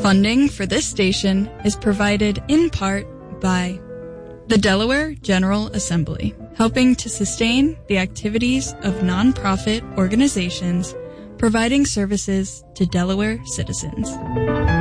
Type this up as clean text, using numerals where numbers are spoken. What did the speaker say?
Funding for this station is provided in part by the Delaware General Assembly, helping to sustain the activities of nonprofit organizations providing services to Delaware citizens.